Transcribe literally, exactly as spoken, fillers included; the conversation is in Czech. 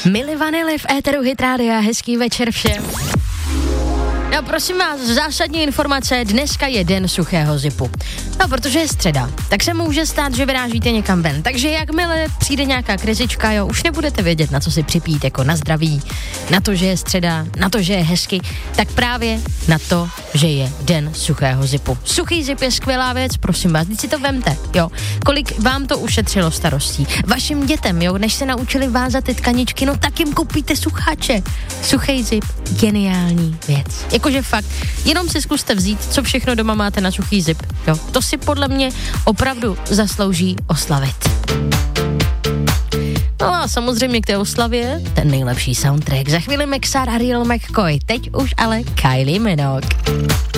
Milli Vanilli v éteru Hit Rádia, hezký večer všem. No prosím vás, zásadní informace, dneska je den suchého zipu. No, protože je středa, tak se může stát, že vyrážíte někam ven. Takže jakmile přijde nějaká krizička, jo, už nebudete vědět, na co si připít, jako na zdraví, na to, že je středa, na to, že je hezky, tak právě na to, že je den suchého zipu. Suchý zip je skvělá věc, prosím vás, teď si to vemte, jo. Kolik vám to ušetřilo starostí. Vašim dětem, jo, než se naučili vázat ty tkaničky, no tak jim koupíte sucháče. Suchý zip, geniální věc. Jakože fakt, jenom si zkuste vzít, co všechno doma máte na suchý zip, jo. To si podle mě opravdu zaslouží oslavit. No a samozřejmě k té oslavě ten nejlepší soundtrack. Za chvíli Mexar a Real McCoy, teď už ale Kylie Minogue.